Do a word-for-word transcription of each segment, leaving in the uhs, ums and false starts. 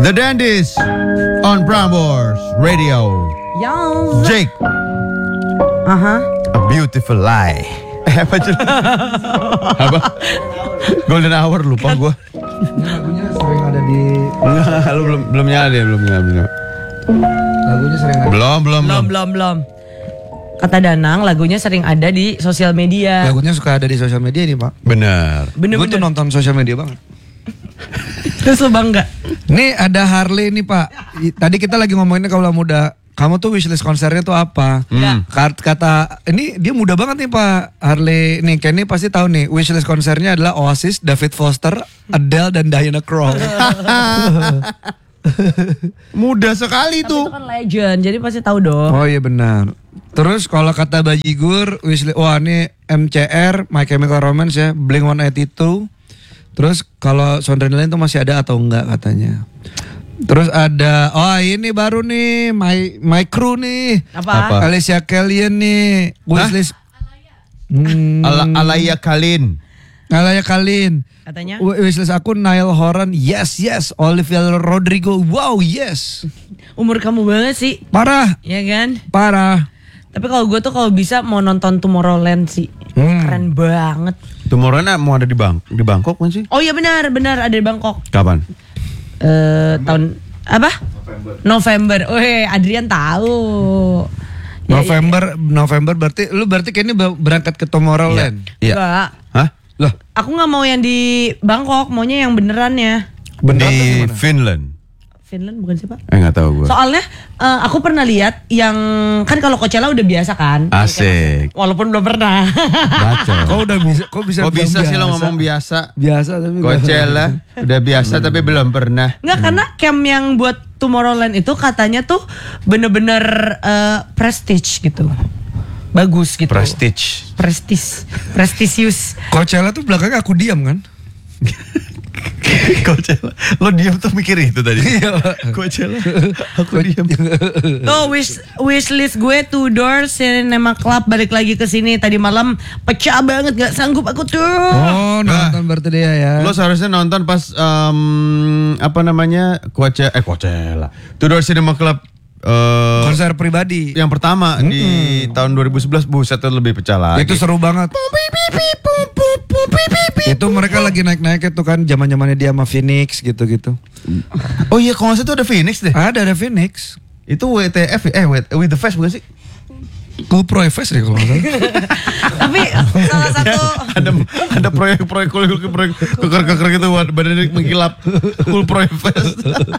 The Dandies on Prambors Radio. Yang. Jake. Aha. A Beautiful Lie. Eh apa cuy? Apa? Golden Hour lupa gue. Ini lagunya sering ada di. Enggak, lu belum belum nyala dia belum nyala belum. Lagunya sering ada. Belum belum Belum, belum, belum. Kata Danang, lagunya sering ada di sosial media. Lagunya suka ada di sosial media nih pak. Benar. Gue tuh Bener-bener. nonton sosial media banget. Terus lo bangga? Nih ada Harley nih pak. I- Tadi kita lagi ngomonginnya kalau muda. Kamu tuh wishlist konsernya tuh apa? Hmm. Kat- Kata ini dia muda banget nih pak Harley. Nih Kenny pasti tahu nih wishlist konsernya adalah Oasis, David Foster, Adele dan Diana Krall. Mudah sekali Tapi tuh. itu kan legend, jadi pasti tahu dong. Oh iya benar. Terus kalau kata Bajigur wishlist, wah ini M C R, My Chemical Romance ya, Blink one eighty-two. Terus kalau Soundtrack itu masih ada atau enggak katanya. Terus ada, oh ini baru nih, My My Crew nih. Apa? Apa? Alicia Kellian nih, wishlist. Hmm, Ala Alaya Kalin. Alaya Kalin. Katanya? W- Wishlist aku Niall Horan, yes yes. Olivia Rodrigo, wow yes. Umur kamu banget sih, Parah, ya kan? parah. Tapi kalau gue tuh kalau bisa mau nonton Tomorrowland sih. Hmm. Keren banget. Tomorrowland mau ada di Bang di Bangkok kan sih? Oh iya benar, benar ada di Bangkok. Kapan? Eh tahun apa? November. Oh Adrian tahu. Ya, November, November berarti lu berarti kayaknya ba- berangkat ke Tomorrowland. Iya. Enggak. Hah? Lah, Aku nggak mau yang di Bangkok, maunya yang benerannya. bener Di tuh gimana? Finland. Finland bukan siapa? Eh nggak tahu gue. Soalnya eh, aku pernah lihat yang kan kalau Coachella udah biasa kan. Asik. Walaupun belum pernah. Baca. Kok udah bisa, kok bisa Kok bilang bisa sih lo biasa? ngomong biasa? Biasa tapi nggak- Coachella udah biasa tapi belum pernah. Nggak karena camp yang buat Tomorrowland itu katanya tuh bener-bener eh, prestige gitu. Bagus gitu. Prestige. Prestis. Prestisius. Coachella tuh belakangnya aku diam kan? Coachella. Lo diam tuh mikir itu tadi. Coachella. Aku diam. Tuh wish wish list gue Tudor Cinema Club balik lagi ke sini tadi malam pecah banget gak sanggup aku tuh. Oh, nonton berarti dia ya. Lo seharusnya nonton pas em, apa namanya Coachella, eh Coachella, Tudor Cinema Club eh, Konser pribadi. yang pertama di tahun dua ribu sebelas, buset itu lebih pecah lagi. Itu seru banget. Itu mereka lagi naik-naik itu kan zaman-zamannya dia sama Phoenix gitu-gitu. Oh iya, kalau nggak salah itu ada Phoenix deh. Ada ada Phoenix. Itu W T F eh with, with the Fest bukan sih? Cool Pro Fest deh kalau nggak salah. Tapi salah satu ada ada proyek-proyek proyek proyek keker-keker gitu badannya mengkilap. Cool Pro Fest.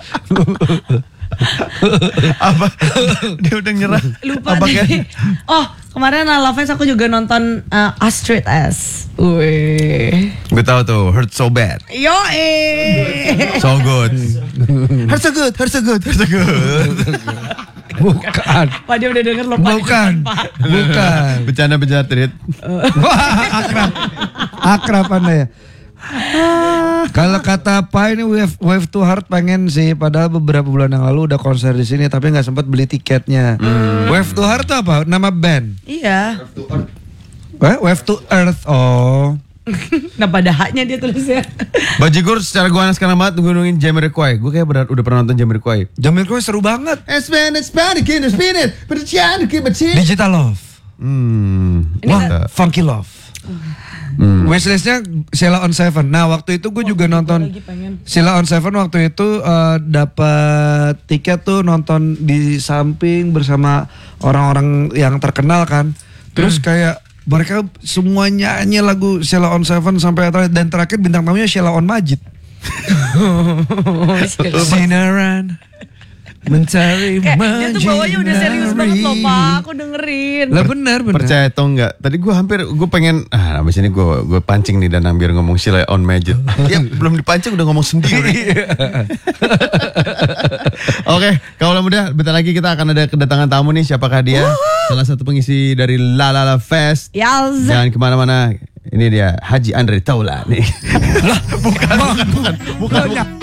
Apa? Dia udah nyerah. lupa Apa deh. kan? Oh kemarin Love Fest aku juga nonton uh, Astrid S. Wih. Gue tahu tuh, Hurt So Bad. Yo eh. So good. Hurt so good, hurt so good, hurt so good. Bukan. Pak dia udah denger lupa. Bukan. Bukan. Bercanda-bercanda Trit. Wah, akrab. Akrab Anda ya. Kalau kata apa ini Wave, Wave to Heart pengen sih, padahal beberapa bulan yang lalu udah konser di sini tapi nggak sempat beli tiketnya. Wave to Heart tuh apa? Nama band? Iya. Eh, Wave to Earth. Oh. Nah pada haknya dia tulisnya. Bajigur secara gue sekarang banget gunungin Jamiroquai. Gue kayak benar udah pernah nonton Jamiroquai. Jamiroquai seru banget. Spin it, spin it, spin it, spin it, bercanda, bercanda. Digital Love. Hmm. Wah, Funky Love. Hmm. Wishlistnya Sheila on Seven. Nah waktu itu gue juga nonton lagi pengen. Sheila on Seven waktu itu eh, dapat tiket tuh nonton di samping bersama orang-orang yang terkenal kan. Terus kayak mereka semua nyanyi lagu Sheila on Seven sampai terakhir, dan terakhir bintang tamunya Sheila on Majid. Sinaran mencari Kayak dia tuh bawanya udah serius banget loh Pak. Aku dengerin. Lah benar benar. Percaya atau enggak? Tadi gue hampir gue pengen ah abis ini gue gue pancing nih dan biar ngomong Sheila on Magic. Dia belum dipancing udah ngomong sendiri. Oke, kalau mudah bentar lagi kita akan ada kedatangan tamu nih. Siapakah dia? Salah satu pengisi dari La La La Fest. Yalz. Jangan kemana-mana. Ini dia Haji Andre Taula nih. Lah bukan bukan bukan. bukan.